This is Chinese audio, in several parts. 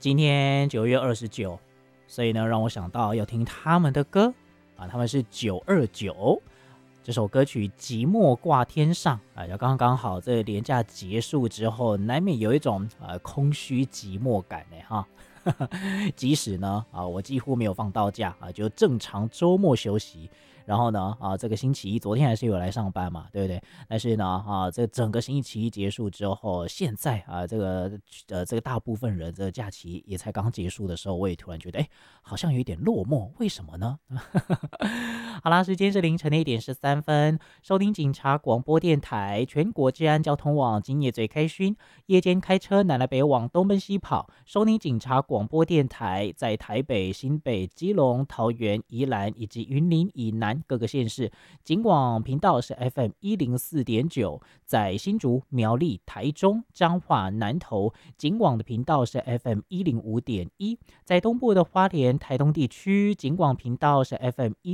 今天9月29，所以呢，让我想到要听他们的歌啊，他们是929。这首歌曲《寂寞挂天上》啊，就刚刚好，这连假结束之后，难免有一种空虚寂寞感呢哈。即使呢我几乎没有放到假啊，就正常周末休息。然后呢这个星期一，昨天还是有来上班嘛，对不对？但是呢这整个星期一结束之后，现在这个大部分人这个假期也才刚结束的时候，我也突然觉得好像有一点落寞，为什么呢？好啦，时间是凌晨的1:13，收听警察广播电台全国治安交通网，今夜最开勋，夜间开车南来北往，东奔西跑，收听警察广播电台，在台北、新北、基隆、桃园、宜兰以及云林以南各个县市，警广频道是 FM104.9，在新竹、苗栗、台中、彰化、南投，警广的频道是 FM105.1，在东部的花莲、台东地区，警广频道是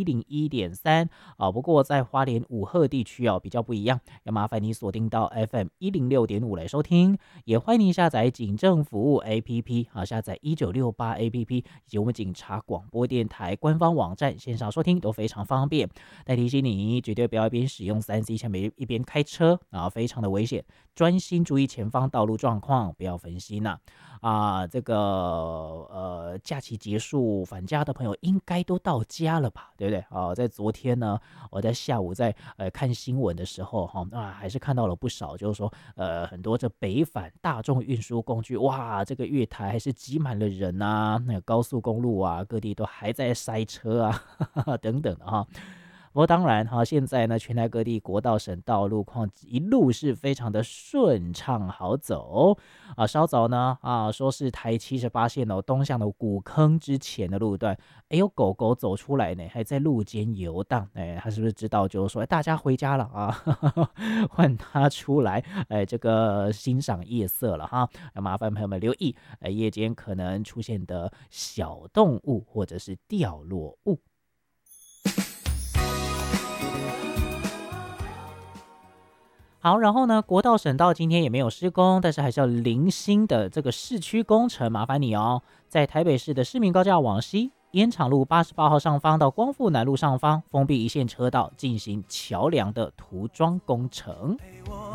FM101.3不过在花莲五鹤地区比较不一样，要麻烦你锁定到 FM106.5来收听，也欢迎你下载警政服务 APP 下载1968 APP 以及我们警察广播电台官方网站线上收听都非常方便。但提醒你，绝对不要一边使用3C 产品一边开车非常的危险，专心注意前方道路状况，不要分心这个假期结束返家的朋友应该都到家了吧，对不对在昨天呢，我在下午在看新闻的时候还是看到了不少，就是说很多这北返大众运输工具，哇，这个月台还是挤满了人那个高速公路各地都还在塞车等等的不过当然现在呢，全台各地国道省道路况一路是非常的顺畅好走稍早呢说是台78线东向的古坑之前的路段，有狗狗走出来呢，还在路间游荡，他是不是知道就是说大家回家了换他出来这个欣赏夜色了要麻烦朋友们留意夜间可能出现的小动物或者是掉落物。好，然后呢，国道省道今天也没有施工，但是还是要零星的这个市区工程，麻烦你在台北市的市民高架往西，烟厂路88号上方到光复南路上方封闭一线车道，进行桥梁的涂装工程。